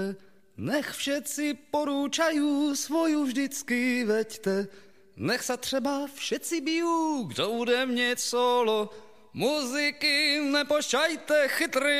Nech všetci porúčajú, svoju vždycky veďte. Nech sa třeba všetci bijú, kdo bude mnieť solo. Muziky nepošťajte chytry.